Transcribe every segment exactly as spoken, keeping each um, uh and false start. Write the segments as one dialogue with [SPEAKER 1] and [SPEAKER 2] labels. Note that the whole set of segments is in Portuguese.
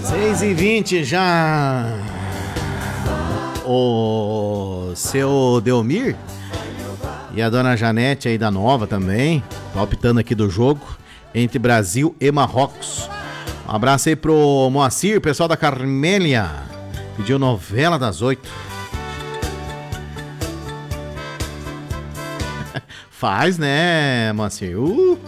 [SPEAKER 1] seis e vinte já. O seu Delmir e a dona Janete aí da Nova também, palpitando aqui do jogo entre Brasil e Marrocos. Um abraço aí pro Moacir, pessoal da Carmélia. Pediu novela das oito. Faz, né, Moacir? Uh,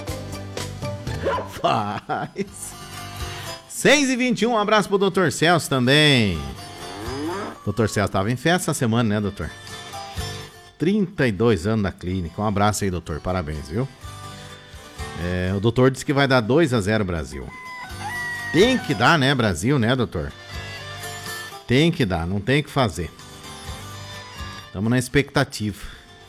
[SPEAKER 1] faz. seis e vinte e um, um abraço pro doutor Celso também. doutor Celso tava em festa essa semana, né, doutor? trinta e dois anos da clínica. Um abraço aí, doutor. Parabéns, viu? É, o doutor disse que vai dar dois a zero Brasil. Tem que dar, né, Brasil, né, doutor? Tem que dar, não tem o que fazer. Estamos na expectativa.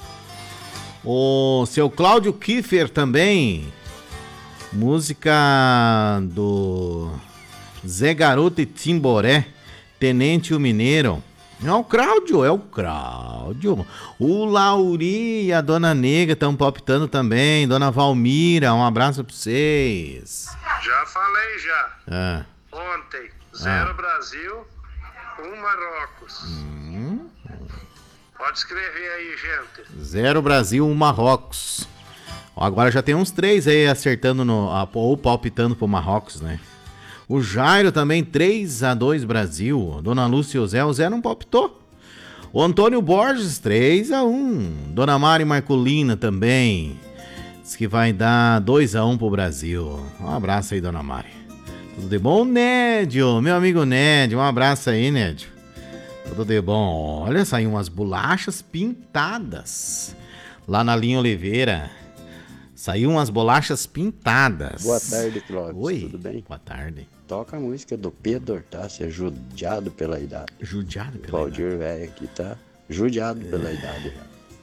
[SPEAKER 1] O seu Cláudio Kiefer também. Música do Zé Garoto e Timboré, Tenente e o Mineiro. É o Cláudio, é o Cláudio. O Lauri e a Dona Nega estão palpitando também. Dona Valmira, um abraço pra vocês.
[SPEAKER 2] Já falei já.
[SPEAKER 1] Ah.
[SPEAKER 2] Ontem, zero
[SPEAKER 1] Ah.
[SPEAKER 2] Brasil, um Marrocos.
[SPEAKER 1] Hum.
[SPEAKER 2] Pode escrever aí, gente.
[SPEAKER 1] Zero Brasil, um Marrocos. Agora já tem uns três aí acertando no, ou palpitando pro Marrocos, né? O Jairo também, três a dois Brasil. Dona Lúcia e o Zé, o Zé não palpitou. O Antônio Borges, três a um. Dona Mari Marcolina também. Diz que vai dar dois a um pro Brasil. Um abraço aí, Dona Mari. Tudo de bom? Nédio, meu amigo Nédio. Um abraço aí, Nédio. Tudo de bom. Olha, saiu umas bolachas pintadas. Lá na linha Oliveira. Saiu umas bolachas pintadas.
[SPEAKER 3] Boa tarde, Clóvis.
[SPEAKER 1] Oi.
[SPEAKER 3] Tudo bem?
[SPEAKER 1] Boa tarde.
[SPEAKER 3] Toca a música do Pedro Hortácia, judiado pela idade.
[SPEAKER 1] Judiado pela
[SPEAKER 3] Valdir,
[SPEAKER 1] idade.
[SPEAKER 3] velho, aqui tá judiado pela é. idade.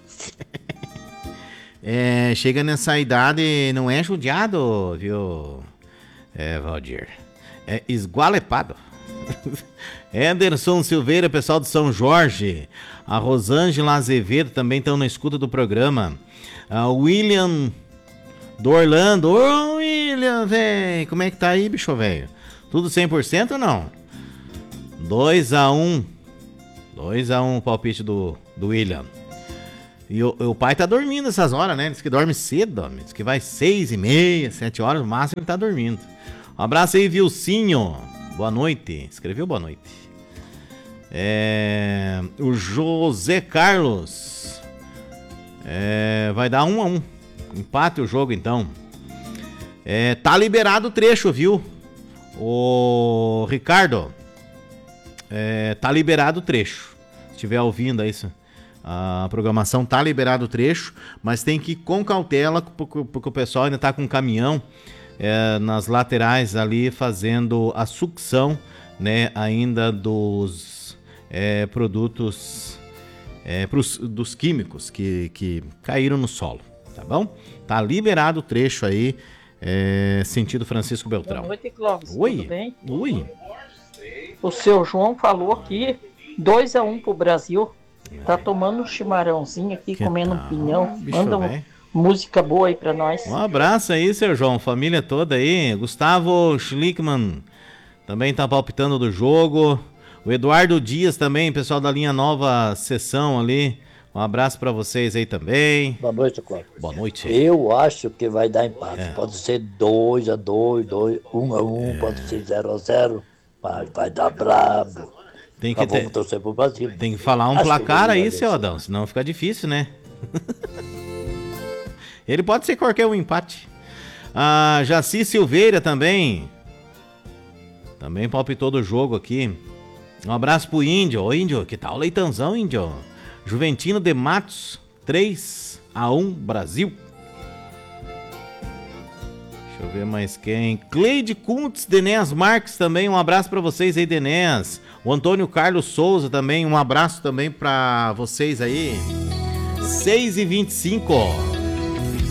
[SPEAKER 1] É, chega nessa idade, não é judiado, viu, é, Valdir? É esgualepado. Anderson Silveira, pessoal do São Jorge. A Rosângela Azevedo também estão na escuta do programa. A William do Orlando. Ô, William, velho, como é que tá aí, bicho, velho? Tudo cem por cento ou não? dois a um. dois a um o palpite do, do William. E o, o pai tá dormindo essas horas, né? Diz que dorme cedo, ó. Diz que vai seis e meia, sete horas, no máximo ele tá dormindo. Um abraço aí, Vilcinho. Boa noite. Escreveu boa noite. É, o José Carlos. É, vai dar um a um. Empate o jogo, então. É, tá liberado o trecho, viu? O Ricardo. É, tá liberado o trecho. Se estiver ouvindo aí, a programação tá liberado o trecho, mas tem que ir com cautela, porque, porque o pessoal ainda tá com o caminhão é, nas laterais ali fazendo a sucção, né, ainda dos é, produtos é, pros, dos químicos que, que caíram no solo, tá bom? Tá liberado o trecho aí, é, sentido Francisco Beltrão.
[SPEAKER 4] Boa noite, Clóvis.
[SPEAKER 1] Oi.
[SPEAKER 4] Tudo bem?
[SPEAKER 1] Oi.
[SPEAKER 4] O seu João falou aqui dois a um pro Brasil. Tá tomando um chimarrãozinho aqui,
[SPEAKER 1] Que
[SPEAKER 4] comendo
[SPEAKER 1] tal,
[SPEAKER 4] um pinhão.
[SPEAKER 1] bicho
[SPEAKER 4] Manda uma
[SPEAKER 1] velho?
[SPEAKER 4] música boa aí pra nós.
[SPEAKER 1] Um abraço aí, seu João, família toda aí. Gustavo Schlickman também tá palpitando do jogo. O Eduardo Dias também, pessoal da linha Nova Sessão ali. Um abraço pra vocês aí também.
[SPEAKER 5] Boa noite, Cláudio.
[SPEAKER 1] Boa noite.
[SPEAKER 5] Eu acho que vai dar empate.
[SPEAKER 1] É.
[SPEAKER 5] Pode ser dois a dois, um a um,
[SPEAKER 1] É.
[SPEAKER 5] pode ser zero a zero, mas vai dar brabo.
[SPEAKER 1] Tem que
[SPEAKER 5] Mas
[SPEAKER 1] ter,
[SPEAKER 5] vamos torcer pro Brasil.
[SPEAKER 1] tem que falar um
[SPEAKER 5] Acho
[SPEAKER 1] placar
[SPEAKER 5] que ele
[SPEAKER 1] aí,
[SPEAKER 5] vai
[SPEAKER 1] seu
[SPEAKER 5] vencer.
[SPEAKER 1] Adão, senão fica difícil, né? Ele pode ser qualquer um empate. A Jaci Silveira também. Também palpitou do jogo aqui. Um abraço pro Índio. Ô, Índio, que tal o leitãozão, Índio? Juventino de Matos, três a um Brasil. Deixa eu ver mais quem. Cleide Kuntz, Denés Marques também. Um abraço pra vocês aí, Denés. O Antônio Carlos Souza também. Um abraço também pra vocês aí. seis e vinte e cinco.